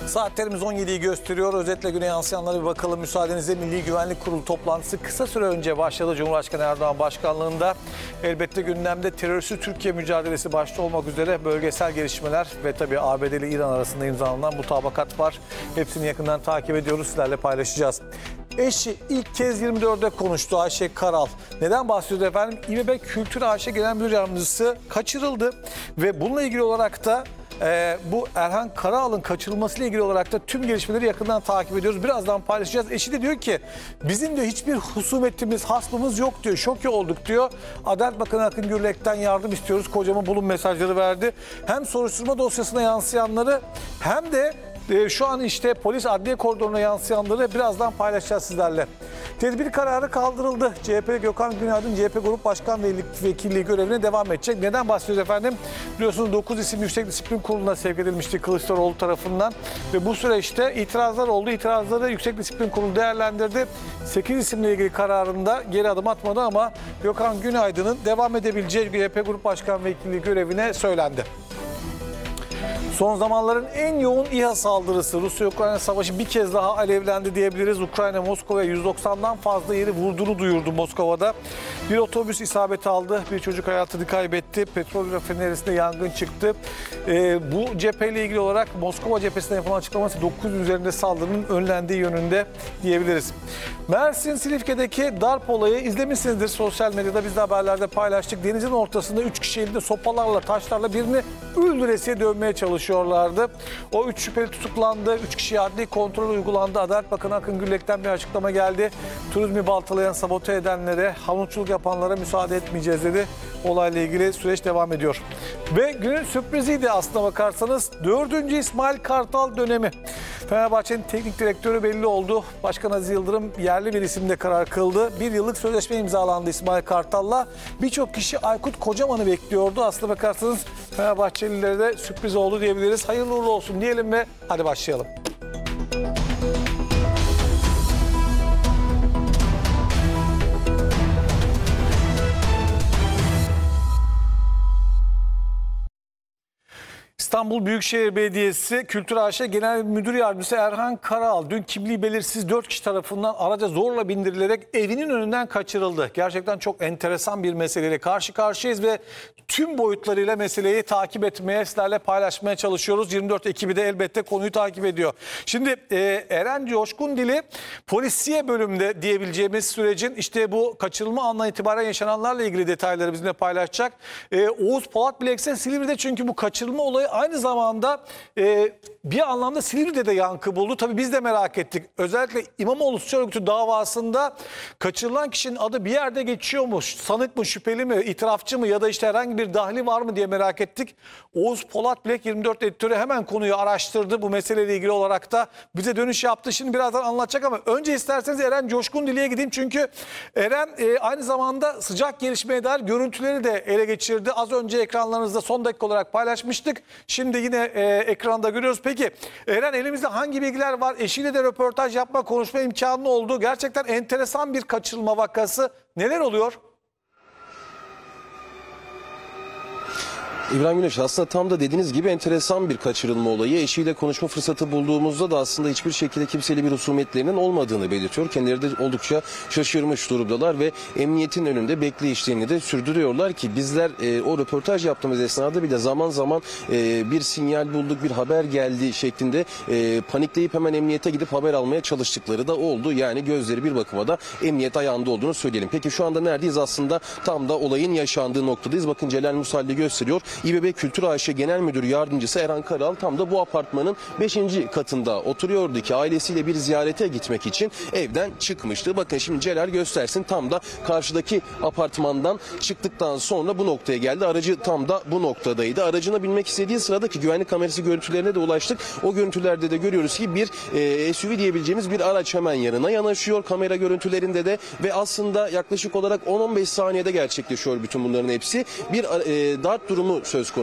Saatlerimiz 17'yi gösteriyor. Özetle güne yansıyanlara bir bakalım. Müsaadenizle Milli Güvenlik Kurulu toplantısı kısa süre önce başladı. Cumhurbaşkanı Erdoğan başkanlığında. Elbette gündemde terörsüz Türkiye mücadelesi başta olmak üzere bölgesel gelişmeler ve tabii ABD ile İran arasında imzalanan mutabakat var. Hepsini yakından takip ediyoruz. Sizlerle paylaşacağız. Eşi ilk kez 24'de konuştu, Ayşe Karal. Neden bahsediyordu efendim? İBB Kültür AŞ Genel Müdür Yardımcısı kaçırıldı ve bununla ilgili olarak da bu Erhan Karal'ın kaçırılmasıyla ilgili olarak da tüm gelişmeleri yakından takip ediyoruz. Birazdan paylaşacağız. Eşi de diyor ki bizim de hiçbir husumetimiz, hasmımız yok diyor. Şoke olduk diyor. Adalet Bakanı Akın Gürlek'ten yardım istiyoruz. Kocama bulun mesajları verdi. Hem soruşturma dosyasına yansıyanları hem de şu an işte polis adliye koridoruna yansıyanları birazdan paylaşacağız sizlerle. Tedbir kararı kaldırıldı. CHP Gökhan Günaydın CHP Grup Başkan Vekilliği görevine devam edecek. Neden bahsediyoruz efendim? Biliyorsunuz 9 isim Yüksek Disiplin Kurulu'na sevk edilmişti Kılıçdaroğlu tarafından. Ve bu süreçte itirazlar oldu. İtirazları Yüksek Disiplin Kurulu değerlendirdi. 8 isimle ilgili kararında geri adım atmadı ama Gökhan Günaydın'ın devam edebileceği CHP Grup Başkan Vekilliği görevine söylendi. Son zamanların en yoğun İHA saldırısı, Rusya-Ukrayna savaşı bir kez daha alevlendi diyebiliriz. Ukrayna Moskova'ya 190'dan fazla yeri vurduğunu duyurdu Moskova'da. Bir otobüs isabet aldı, bir çocuk hayatını kaybetti. Petrol rafinerisinde yangın çıktı. Bu cepheyle ilgili olarak Moskova cephesine yapılan açıklaması 9 üzerinde saldırının önlendiği yönünde diyebiliriz. Mersin Silifke'deki darp olayı izlemişsinizdir sosyal medyada, biz de haberlerde paylaştık. Denizin ortasında 3 kişi elinde sopalarla, taşlarla birini öldüresiye dövmeye çalışıyorlardı. O 3 şüpheli tutuklandı. 3 kişiye adli kontrol uygulandı. Adalet Bakanı Akın Gürlek'ten bir açıklama geldi. Turizmi baltalayan, sabote edenlere, havunçluk yapanlara müsaade etmeyeceğiz dedi. Olayla ilgili süreç devam ediyor. Ve günün sürpriziydi aslına bakarsanız. 4. İsmail Kartal dönemi. Fenerbahçe'nin teknik direktörü belli oldu. Başkan Aziz Yıldırım yerli bir isimde karar kıldı. 1 yıllık sözleşme imzalandı İsmail Kartal'la. Birçok kişi Aykut Kocaman'ı bekliyordu. Aslına bakarsanız Fenerbahçelilere de sürpriz oldu diyebiliriz. Hayırlı uğurlu olsun diyelim ve hadi başlayalım. İstanbul Büyükşehir Belediyesi Kültür AŞ Genel Müdür Yardımcısı Erhan Karal dün kimliği belirsiz 4 kişi tarafından araca zorla bindirilerek evinin önünden kaçırıldı. Gerçekten çok enteresan bir meseleyle karşı karşıyayız ve tüm boyutlarıyla meseleyi takip etmeye, sizlerle paylaşmaya çalışıyoruz. 24 ekibi de elbette konuyu takip ediyor. Şimdi Eren Coşkundili polisiye bölümde diyebileceğimiz sürecin işte bu kaçırılma anından itibaren yaşananlarla ilgili detayları bizimle paylaşacak. Oğuz Polatbilek ise Silivri'de, çünkü bu kaçırılma olayı aynı zamanda bir anlamda Silivri'de de yankı buldu. Tabii biz de merak ettik. Özellikle İmamoğlu Suç Örgütü davasında kaçırılan kişinin adı bir yerde geçiyor mu? Sanık mı, şüpheli mi, itirafçı mı ya da işte herhangi bir dahli var mı diye merak ettik. Oğuz Polatbilek 24 editörü hemen konuyu araştırdı. Bu meseleyle ilgili olarak da bize dönüş yaptı. Şimdi birazdan anlatacak ama önce isterseniz Eren Coşkundili'ye gideyim. Çünkü Eren aynı zamanda sıcak gelişmeye dair görüntüleri de ele geçirdi. Az önce ekranlarınızda son dakika olarak paylaşmıştık. Şimdi yine ekranda görüyoruz. Peki Eren, elimizde hangi bilgiler var? Eşiyle de röportaj yapma, konuşma imkanı oldu. Gerçekten enteresan bir kaçırılma vakası. Neler oluyor? İbrahim Güneş, aslında tam da dediğiniz gibi enteresan bir kaçırılma olayı. Eşiyle konuşma fırsatı bulduğumuzda da aslında hiçbir şekilde kimseyle bir husumetlerinin olmadığını belirtiyor. Kendileri de oldukça şaşırmış durumdalar ve emniyetin önünde bekleyişlerini de sürdürüyorlar ki bizler o röportaj yaptığımız esnada bile zaman zaman bir sinyal bulduk, bir haber geldi şeklinde panikleyip hemen emniyete gidip haber almaya çalıştıkları da oldu. Yani gözleri bir bakıma da emniyet ayağında olduğunu söyleyelim. Peki şu anda neredeyiz? Aslında tam da olayın yaşandığı noktadayız. Bakın Celal Musalli gösteriyor. İBB Kültür AŞ Genel Müdür Yardımcısı Erhan Karal tam da bu apartmanın 5. katında oturuyordu ki ailesiyle bir ziyarete gitmek için evden çıkmıştı. Bakın şimdi Celal göstersin, tam da karşıdaki apartmandan çıktıktan sonra bu noktaya geldi. Aracı tam da bu noktadaydı. Aracına binmek istediği sıradaki güvenlik kamerası görüntülerine de ulaştık. O görüntülerde de görüyoruz ki bir SUV diyebileceğimiz bir araç hemen yanına yanaşıyor kamera görüntülerinde de ve aslında yaklaşık olarak 10-15 saniyede gerçekleşiyor bütün bunların hepsi. Bir darp durumu söz konusu.